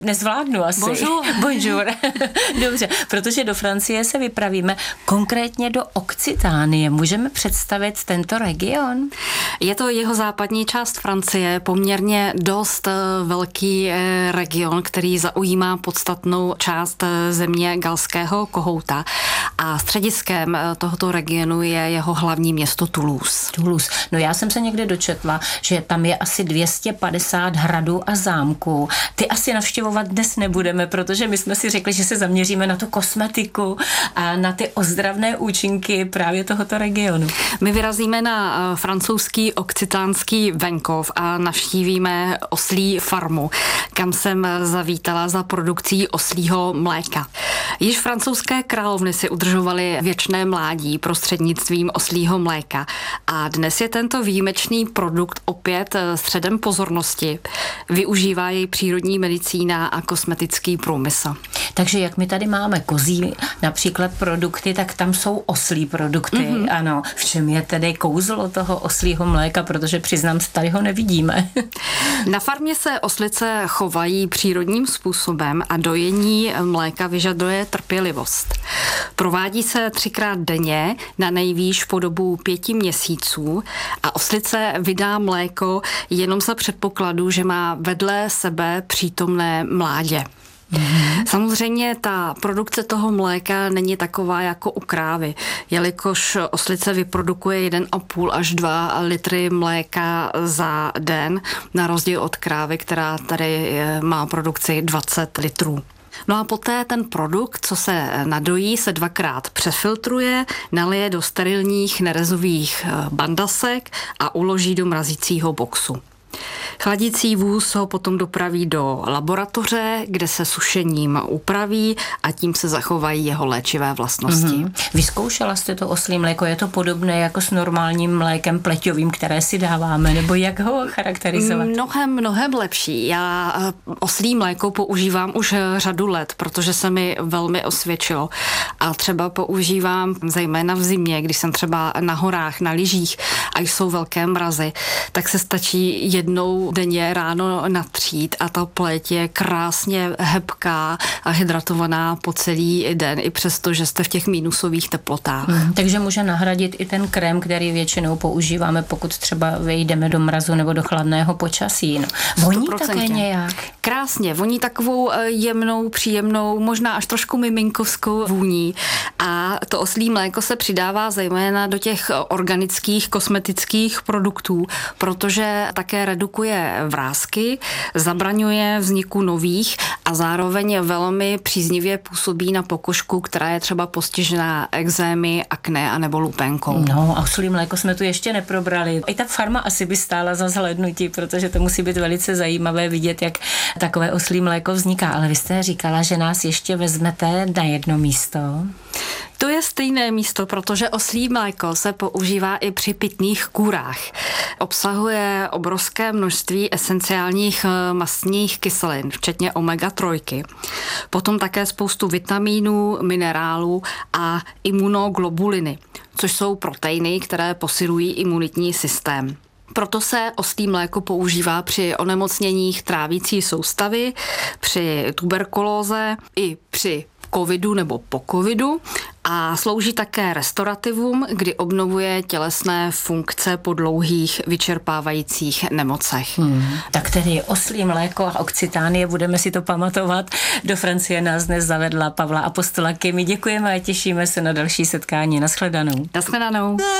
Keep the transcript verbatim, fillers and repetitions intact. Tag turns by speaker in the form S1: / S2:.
S1: nezvládnu asi.
S2: Bonjour.
S1: Bonjour. Dobře, protože do Francie se vypravíme, konkrétně do Okcitánie. Můžeme představit tento region?
S2: Je to jihozápadní část Francie, poměrně dost velký region, který zaujímá podstatnou část země Galského kohouta. A střediskem tohoto regionu je jeho hlavní město Toulouse.
S1: Toulouse. No já jsem se někde dočetla, že tam je asi dvě stě padesát hradů a zámků. Ty asi navštěvovat dnes nebudeme, protože my jsme si řekli, že se zaměříme na tu kosmetiku a na ty ozdravné účinky právě tohoto regionu.
S2: My vyrazíme na francouzský okcitánský venkov a navštívíme oslí farmu, kam jsem zavítala za produkcí oslího mléka. Již francouzské královny si udržovaly věčné mládí prostřednictvím oslího mléka a dnes je tento výjimečný produkt opět středem pozornosti. Využívá jej přírodní medicína a kosmetický průmysl.
S1: Takže jak my tady máme kozí například produkty, tak tam jsou oslí produkty. Mm-hmm. Ano, v čem je tedy kouzlo toho oslího mléka, protože přiznám se, tady ho nevidíme.
S2: Na farmě se oslice chovají přírodním způsobem a dojení mléka vyžaduje trpělivost. Provádí se třikrát denně, na nejvýš po dobu pěti měsíců a oslice vydá mléko jenom za předpokladu, že má vedle sebe přítomné mládě. Mm-hmm. Samozřejmě ta produkce toho mléka není taková jako u krávy, jelikož oslice vyprodukuje jeden a půl až dva litry mléka za den, na rozdíl od krávy, která tady má produkci dvacet litrů. No a poté ten produkt, co se nadojí, se dvakrát přefiltruje, nalije do sterilních nerezových bandasek a uloží do mrazícího boxu. Chladící vůz ho potom dopraví do laboratoře, kde se sušením upraví a tím se zachovají jeho léčivé vlastnosti. Mm-hmm.
S1: Vyzkoušela jste to oslí mléko? Je to podobné jako s normálním mlékem pleťovým, které si dáváme? Nebo jak ho charakterizovat?
S2: Mnohem, mnohem lepší. Já oslí mléko používám už řadu let, protože se mi velmi osvědčilo. A třeba používám zejména v zimě, když jsem třeba na horách, na lyžích a jsou velké mrazy, tak se stačí jednou denně ráno natřít a ta pleť je krásně hebká a hydratovaná po celý den, i přesto, že jste v těch minusových teplotách.
S1: Hmm, takže může nahradit i ten krém, který většinou používáme, pokud třeba vyjdeme do mrazu nebo do chladného počasí. No. Voní také nějak?
S2: Krásně, voní takovou jemnou, příjemnou, možná až trošku miminkovskou vůní. A to oslí mléko se přidává zejména do těch organických kosmetických produktů, protože také redukuje vrásky, zabraňuje vzniku nových a zároveň velmi příznivě působí na pokožku, která je třeba postižená ekzémy, akné a nebo lupénkou.
S1: No a oslí mléko jsme tu ještě neprobrali. I ta farma asi by stála za zhlédnutí, protože to musí být velice zajímavé vidět, jak takové oslí mléko vzniká. Ale vy jste říkala, že nás ještě vezmete na jedno místo.
S2: To je stejné místo, protože oslí mléko se používá i při pitných kůrách. Obsahuje obrovské množství esenciálních mastných kyselin, včetně omega tři. Potom také spoustu vitamínů, minerálů a imunoglobuliny, což jsou proteiny, které posilují imunitní systém. Proto se oslí mléko používá při onemocněních trávící soustavy, při tuberkulóze i při covidu nebo po covidu a slouží také restaurativům, kdy obnovuje tělesné funkce po dlouhých vyčerpávajících nemocech.
S1: Hmm. Tak tedy oslí mléko a Okcitánie, budeme si to pamatovat. Do Francie nás dnes zavedla Pavla Apostola. My děkujeme a těšíme se na další setkání. Naschledanou.
S2: Naschledanou.